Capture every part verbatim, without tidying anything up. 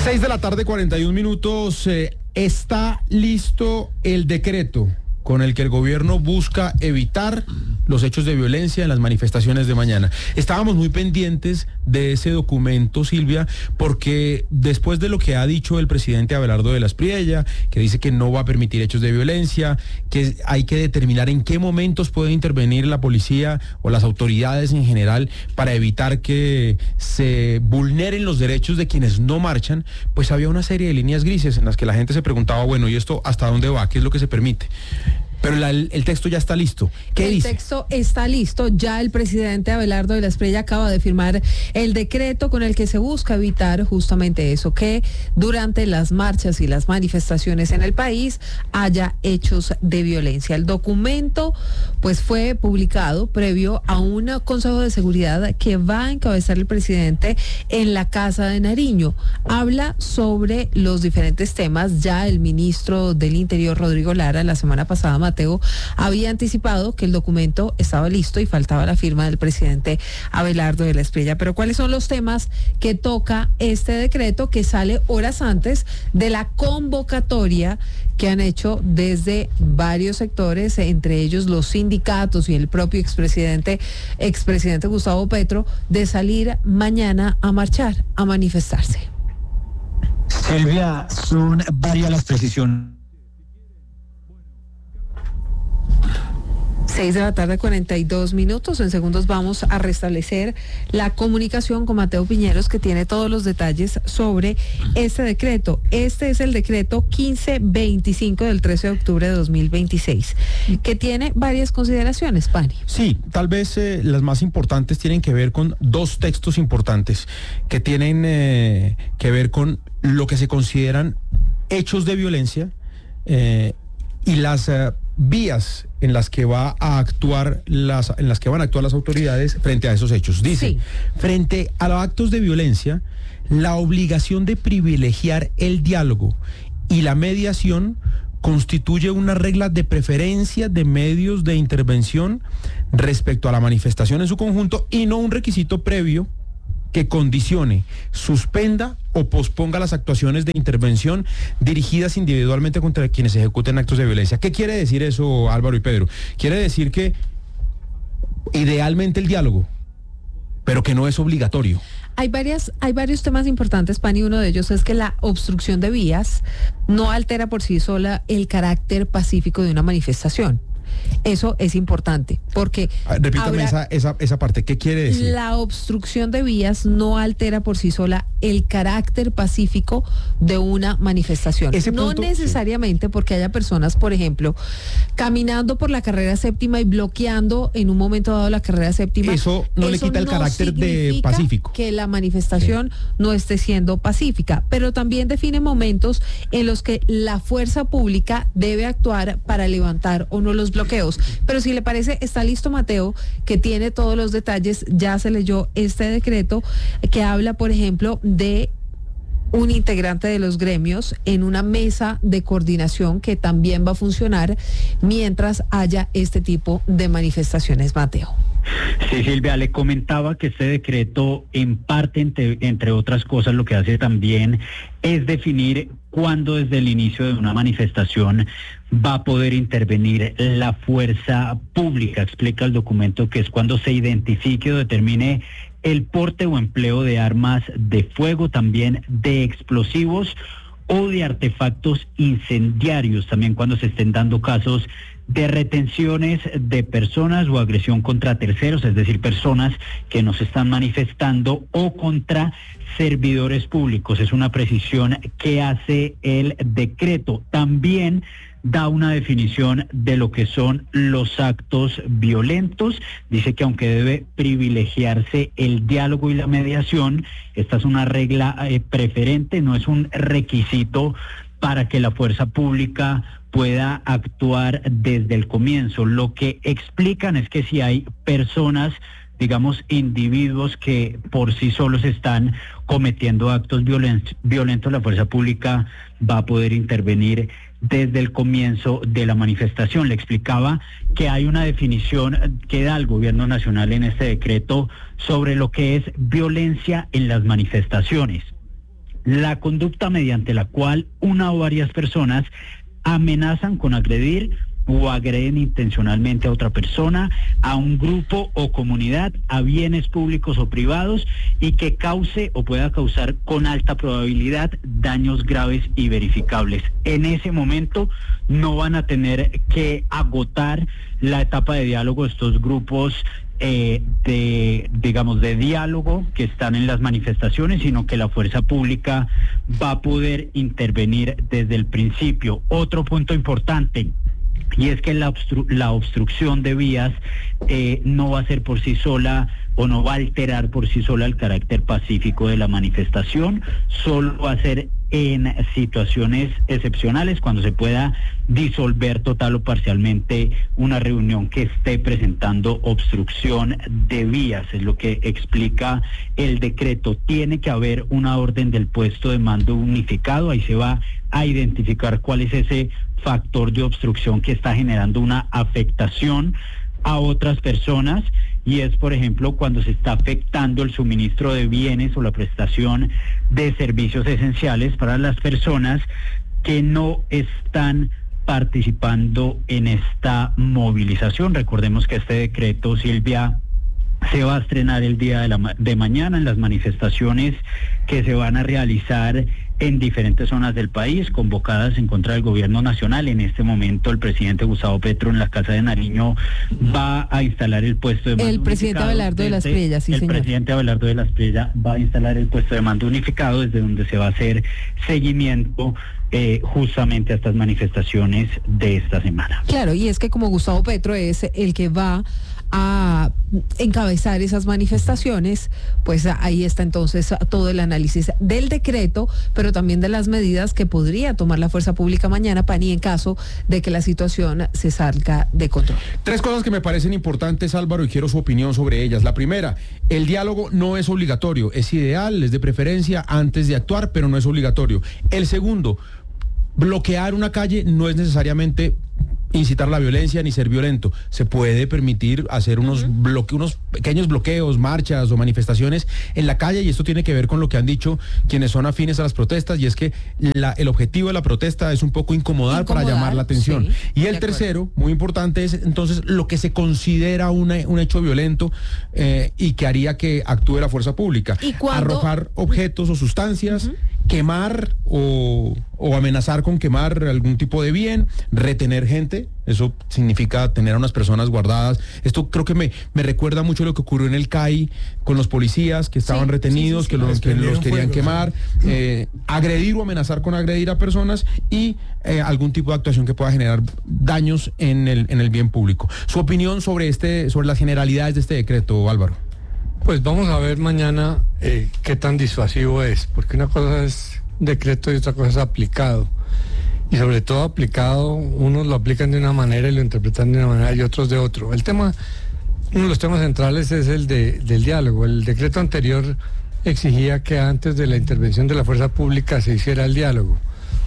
Seis de la tarde, cuarenta y un minutos. Eh, está listo el decreto con el que el gobierno busca evitar los hechos de violencia en las manifestaciones de mañana. Estábamos muy pendientes de ese documento, Silvia, porque después de lo que ha dicho el presidente Abelardo de la Espriella, que dice que no va a permitir hechos de violencia, que hay que determinar en qué momentos puede intervenir la policía o las autoridades en general para evitar que se vulneren los derechos de quienes no marchan, pues había una serie de líneas grises en las que la gente se preguntaba, bueno, ¿y esto hasta dónde va? ¿Qué es lo que se permite? Pero la, el, el texto ya está listo. ¿Qué el dice? El texto está listo. Ya el presidente Abelardo de la Espriella acaba de firmar el decreto con el que se busca evitar justamente eso, que durante las marchas y las manifestaciones en el país haya hechos de violencia. El documento pues fue publicado previo a un Consejo de Seguridad que va a encabezar el presidente en la Casa de Nariño. Habla sobre los diferentes temas. Ya el ministro del Interior, Rodrigo Lara, la semana pasada, Mateo, había anticipado que el documento estaba listo y faltaba la firma del presidente Abelardo de la Espriella. Pero ¿cuáles son los temas que toca este decreto que sale horas antes de la convocatoria que han hecho desde varios sectores, entre ellos los sindicatos y el propio expresidente, expresidente Gustavo Petro, de salir mañana a marchar, a manifestarse? Silvia, son varias las precisiones. Seis de la tarde, cuarenta y dos minutos. En segundos vamos a restablecer la comunicación con Mateo Piñeros, que tiene todos los detalles sobre este decreto. Este es el decreto quince veinticinco del trece de octubre de dos mil veintiséis, que tiene varias consideraciones, Pani. Sí, tal vez eh, las más importantes tienen que ver con dos textos importantes que tienen eh, que ver con lo que se consideran hechos de violencia eh, y las eh, vías en las que va a actuar las en las que van a actuar las autoridades frente a esos hechos. Dice, sí. Frente a los actos de violencia, la obligación de privilegiar el diálogo y la mediación constituye una regla de preferencia de medios de intervención respecto a la manifestación en su conjunto y no un requisito previo que condicione, suspenda o posponga las actuaciones de intervención dirigidas individualmente contra quienes ejecuten actos de violencia. ¿Qué quiere decir eso, Álvaro y Pedro? Quiere decir que idealmente el diálogo, pero que no es obligatorio. Hay varias, hay varios temas importantes, Pani. Uno de ellos es que la obstrucción de vías no altera por sí sola el carácter pacífico de una manifestación. Eso es importante, porque... Repítame esa, esa, esa parte, ¿qué quiere decir? La obstrucción de vías no altera por sí sola el carácter pacífico de una manifestación. Ese no punto, necesariamente sí. Porque haya personas, por ejemplo, caminando por la carrera séptima y bloqueando en un momento dado la carrera séptima. Eso no eso le quita el no carácter de pacífico. Que la manifestación sí. no esté siendo pacífica, pero también define momentos en los que la fuerza pública debe actuar para levantar o no los bloqueos. Pero si le parece, está listo Mateo, que tiene todos los detalles. Ya se leyó este decreto que habla, por ejemplo, de un integrante de los gremios en una mesa de coordinación que también va a funcionar mientras haya este tipo de manifestaciones, Mateo. Sí, Silvia, le comentaba que este decreto, en parte, entre, entre otras cosas, lo que hace también es definir cuándo desde el inicio de una manifestación va a poder intervenir la fuerza pública. Explica el documento que es cuando se identifique o determine el porte o empleo de armas de fuego, también de explosivos o de artefactos incendiarios, también cuando se estén dando casos de retenciones de personas o agresión contra terceros, es decir, personas que nos están manifestando o contra servidores públicos. Es una precisión que hace el decreto. También da una definición de lo que son los actos violentos. Dice que aunque debe privilegiarse el diálogo y la mediación, esta es una regla eh, preferente, no es un requisito para que la fuerza pública pueda actuar desde el comienzo. Lo que explican es que si hay personas, digamos, individuos que por sí solos están cometiendo actos violentos, violentos, la fuerza pública va a poder intervenir desde el comienzo de la manifestación. Le explicaba que hay una definición que da el gobierno nacional en este decreto sobre lo que es violencia en las manifestaciones. la conducta mediante la cual una o varias personas amenazan con agredir o agreden intencionalmente a otra persona, a un grupo o comunidad, a bienes públicos o privados, y que cause o pueda causar con alta probabilidad daños graves y verificables. En ese momento no van a tener que agotar la etapa de diálogo de estos grupos Eh, de, digamos, de diálogo que están en las manifestaciones, sino que la fuerza pública va a poder intervenir desde el principio. Otro punto importante, y es que la, obstru- la obstrucción de vías eh, no va a ser por sí sola o no va a alterar por sí sola el carácter pacífico de la manifestación, solo va a ser en situaciones excepcionales, cuando se pueda disolver total o parcialmente una reunión que esté presentando obstrucción de vías. Es lo que explica el decreto. Tiene que haber una orden del puesto de mando unificado, ahí se va a identificar cuál es ese factor de obstrucción que está generando una afectación a otras personas, y es, por ejemplo, cuando se está afectando el suministro de bienes o la prestación de servicios esenciales para las personas que no están participando en esta movilización. Recordemos que este decreto, Silvia, se va a estrenar el día de, la, de mañana en las manifestaciones que se van a realizar en diferentes zonas del país, convocadas en contra del gobierno nacional. En este momento el presidente Gustavo Petro en la Casa de Nariño va a instalar el puesto de mando El presidente unificado Abelardo de la Espriella, sí, El señor. presidente Abelardo de la Espriella va a instalar el puesto de mando unificado, desde donde se va a hacer seguimiento eh, justamente a estas manifestaciones de esta semana. Claro, y es que como Gustavo Petro es el que va a encabezar esas manifestaciones, pues ahí está entonces todo el análisis del decreto, pero también de las medidas que podría tomar la fuerza pública mañana, Pani, en caso de que la situación se salga de control. Tres cosas que me parecen importantes, Álvaro, y quiero su opinión sobre ellas. La primera, el diálogo no es obligatorio, es ideal, es de preferencia antes de actuar, pero no es obligatorio. El segundo, bloquear una calle no es necesariamente incitar la violencia ni ser violento. Se puede permitir hacer unos uh-huh. bloque, unos pequeños bloqueos, marchas o manifestaciones en la calle, y esto tiene que ver con lo que han dicho quienes son afines a las protestas, y es que la, el objetivo de la protesta es un poco incomodar, incomodar para llamar la atención. Sí, y el tercero, muy importante, es entonces lo que se considera una, un hecho violento eh, y que haría que actúe la fuerza pública. ¿Y cuándo? Arrojar objetos o sustancias, uh-huh. quemar o, o amenazar con quemar algún tipo de bien, retener gente. Eso significa tener a unas personas guardadas. Esto creo que me, me recuerda mucho lo que ocurrió en el C A I con los policías que estaban sí, retenidos, sí, sí, sí. que, los, que los querían fuego, quemar, ¿no? eh, agredir o amenazar con agredir a personas, y eh, algún tipo de actuación que pueda generar daños en el, en el bien público. Su opinión sobre, este, sobre las generalidades de este decreto, Álvaro. Pues vamos a ver mañana eh, qué tan disuasivo es, porque una cosa es decreto y otra cosa es aplicado. Y sobre todo aplicado, unos lo aplican de una manera y lo interpretan de una manera y otros de otro. El tema, uno de los temas centrales es el de, del diálogo. El decreto anterior exigía que antes de la intervención de la fuerza pública se hiciera el diálogo.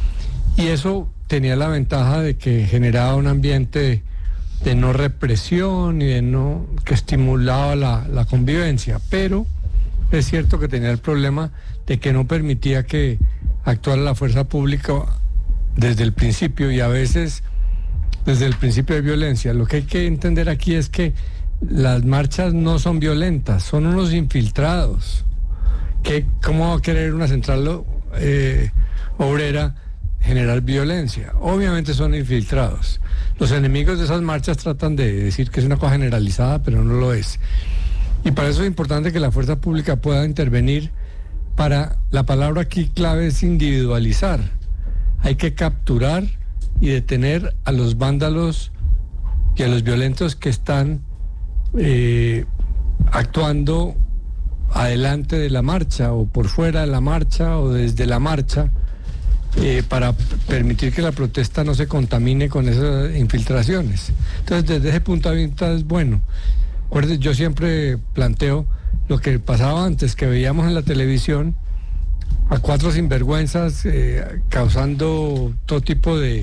Y eso tenía la ventaja de que generaba un ambiente de no represión y de no que estimulaba la, la convivencia. Pero es cierto que tenía el problema de que no permitía que actuara la fuerza pública desde el principio, y a veces desde el principio de violencia. Lo que hay que entender aquí es que las marchas no son violentas, son unos infiltrados. ¿Qué, ¿Cómo va a querer una central eh, obrera generar violencia? Obviamente son infiltrados. Los enemigos de esas marchas tratan de decir que es una cosa generalizada, pero no lo es. Y para eso es importante que la fuerza pública pueda intervenir. Para, la palabra aquí clave es individualizar. Hay que capturar y detener a los vándalos y a los violentos que están eh, actuando adelante de la marcha o por fuera de la marcha o desde la marcha, eh, para permitir que la protesta no se contamine con esas infiltraciones. Entonces, desde ese punto de vista es bueno. Recuerden, yo siempre planteo lo que pasaba antes, que veíamos en la televisión a cuatro sinvergüenzas eh, causando todo tipo de,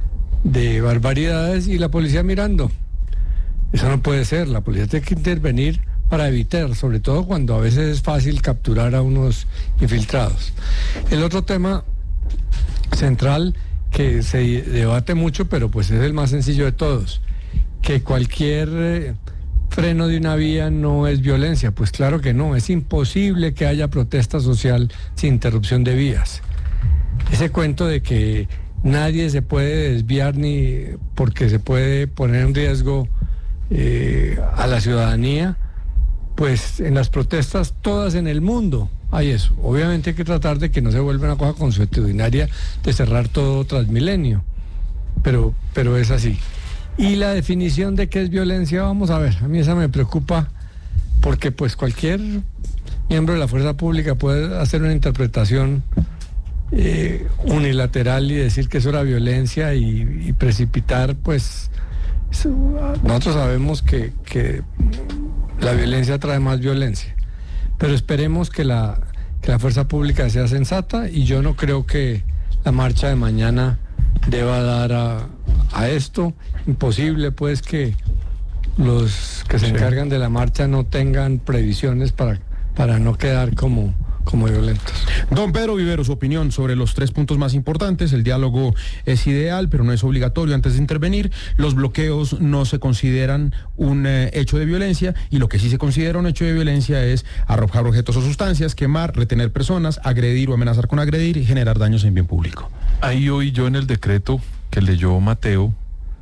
de barbaridades y la policía mirando. Eso no puede ser. La policía tiene que intervenir para evitar, sobre todo cuando a veces es fácil capturar a unos infiltrados. El otro tema central que se debate mucho, pero pues es el más sencillo de todos, que cualquier eh, freno de una vía no es violencia. Pues claro que no, es imposible que haya protesta social sin interrupción de vías. Ese cuento de que nadie se puede desviar ni porque se puede poner en riesgo eh, a la ciudadanía, pues en las protestas todas en el mundo hay eso. Obviamente hay que tratar de que no se vuelva una cosa consuetudinaria de cerrar todo Transmilenio, pero, pero es así. Y la definición de qué es violencia, vamos a ver, a mí esa me preocupa porque pues cualquier miembro de la fuerza pública puede hacer una interpretación eh, unilateral y decir que eso era violencia y, y precipitar, pues eso, nosotros sabemos que, que la violencia trae más violencia, pero esperemos que la, que la fuerza pública sea sensata, y yo no creo que la marcha de mañana deba dar a, a esto. Imposible pues que los que se sí. encargan de la marcha no tengan previsiones para, para no quedar como, como violentos. Don Pedro Vivero, su opinión sobre los tres puntos más importantes. El diálogo es ideal, pero no es obligatorio antes de intervenir. Los bloqueos no se consideran un eh, hecho de violencia, y lo que sí se considera un hecho de violencia es arrojar objetos o sustancias, quemar, retener personas, agredir o amenazar con agredir y generar daños en bien público. Ahí oí yo en el decreto que leyó Mateo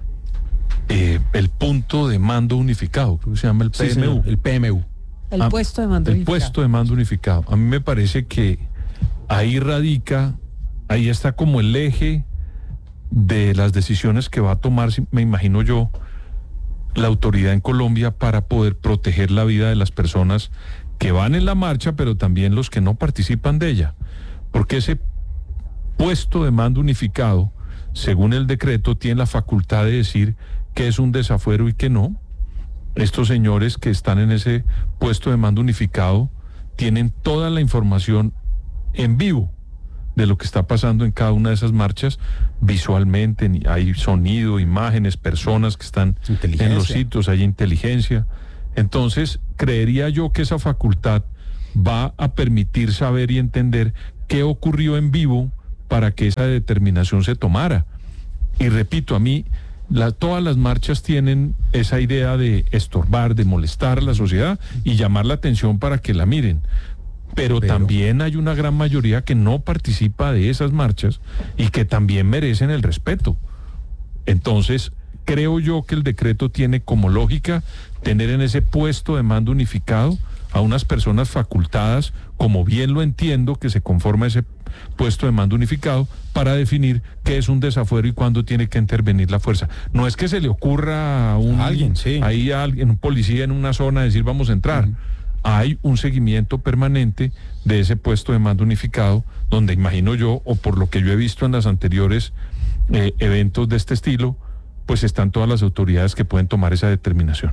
eh, el punto de mando unificado, creo que se llama el P M U. Sí, el P M U. El ah, puesto de mando el unificado. El puesto de mando unificado. A mí me parece que ahí radica, ahí está como el eje de las decisiones que va a tomar, me imagino yo, la autoridad en Colombia para poder proteger la vida de las personas que van en la marcha, pero también los que no participan de ella. Porque ese puesto de mando unificado, según el decreto, tiene la facultad de decir que es un desafuero y que no. Estos señores que están en ese puesto de mando unificado tienen toda la información en vivo de lo que está pasando en cada una de esas marchas, visualmente, hay sonido, imágenes, personas que están en los sitios, hay inteligencia. Entonces, creería yo que esa facultad va a permitir saber y entender qué ocurrió en vivo para que esa determinación se tomara. Y repito, a mí, la, todas las marchas tienen esa idea de estorbar, de molestar a la sociedad y llamar la atención para que la miren. Pero, Pero también hay una gran mayoría que no participa de esas marchas y que también merecen el respeto. Entonces, creo yo que el decreto tiene como lógica tener en ese puesto de mando unificado a unas personas facultadas, como bien lo entiendo, que se conforma ese puesto de mando unificado para definir qué es un desafuero y cuándo tiene que intervenir la fuerza. No es que se le ocurra a un, a alguien, sí. ahí a alguien, un policía en una zona decir vamos a entrar. Uh-huh. Hay un seguimiento permanente de ese puesto de mando unificado, donde imagino yo, o por lo que yo he visto en los anteriores eh, eventos de este estilo, pues están todas las autoridades que pueden tomar esa determinación.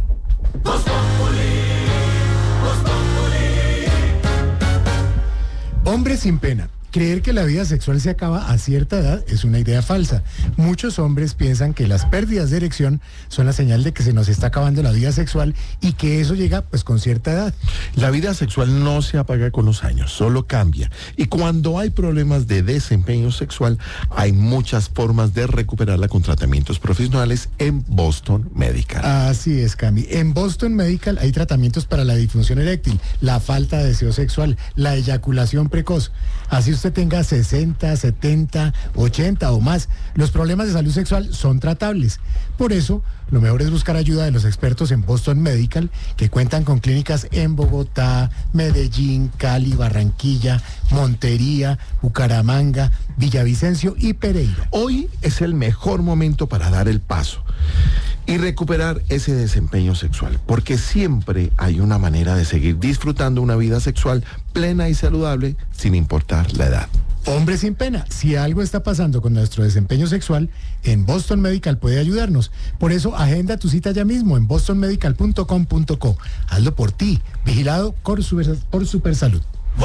Hombre sin pena. Creer que la vida sexual se acaba a cierta edad es una idea falsa. Muchos hombres piensan que las pérdidas de erección son la señal de que se nos está acabando la vida sexual y que eso llega pues con cierta edad. La vida sexual no se apaga con los años, solo cambia. Y cuando hay problemas de desempeño sexual, hay muchas formas de recuperarla con tratamientos profesionales en Boston Medical. Así es, Cami. En Boston Medical hay tratamientos para la disfunción eréctil, la falta de deseo sexual, la eyaculación precoz. Así usted tenga sesenta, setenta, ochenta o más, los problemas de salud sexual son tratables. Por eso, lo mejor es buscar ayuda de los expertos en Boston Medical, que cuentan con clínicas en Bogotá, Medellín, Cali, Barranquilla, Montería, Bucaramanga, Villavicencio y Pereira. Hoy es el mejor momento para dar el paso y recuperar ese desempeño sexual, porque siempre hay una manera de seguir disfrutando una vida sexual plena y saludable sin importar la edad. Hombre sin pena, si algo está pasando con nuestro desempeño sexual, en Boston Medical puede ayudarnos. Por eso, agenda tu cita ya mismo en boston medical punto com punto co. Hazlo por ti, vigilado por, super, por Supersalud.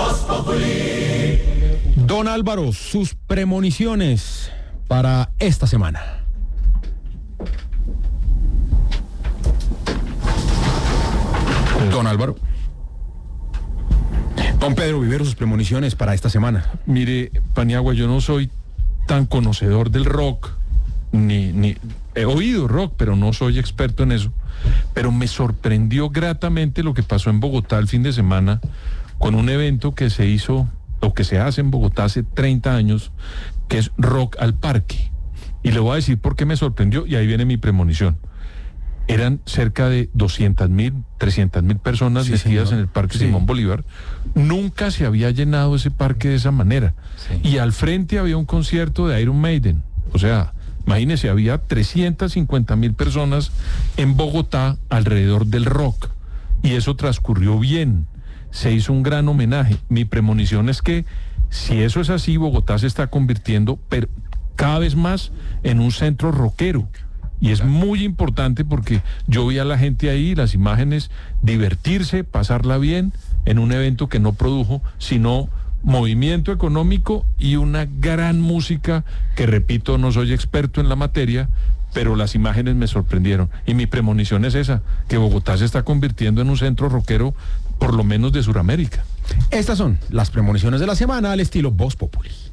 Don Álvaro, sus premoniciones para esta semana. Don Álvaro. Don Pedro Vivero, sus premoniciones para esta semana. Mire, Paniagua, yo no soy tan conocedor del rock, ni, ni he oído rock, pero no soy experto en eso. Pero me sorprendió gratamente lo que pasó en Bogotá el fin de semana con un evento que se hizo, o que se hace en Bogotá hace treinta años, que es Rock al Parque. Y le voy a decir por qué me sorprendió, y ahí viene mi premonición. Eran cerca de doscientas mil, trescientas mil personas Sí, vestidas señor. en el Parque Sí. Simón Bolívar. Nunca se había llenado ese parque de esa manera. Sí. Y al frente había un concierto de Iron Maiden. O sea, imagínese, había trescientas cincuenta mil personas en Bogotá alrededor del rock. Y eso transcurrió bien. Se hizo un gran homenaje. Mi premonición es que, si eso es así, Bogotá se está convirtiendo per- cada vez más en un centro rockero. Y es muy importante porque yo vi a la gente ahí, las imágenes, divertirse, pasarla bien en un evento que no produjo sino movimiento económico y una gran música que, repito, no soy experto en la materia, pero las imágenes me sorprendieron. Y mi premonición es esa, que Bogotá se está convirtiendo en un centro rockero, por lo menos de Sudamérica. Estas son las premoniciones de la semana al estilo Voz Populi.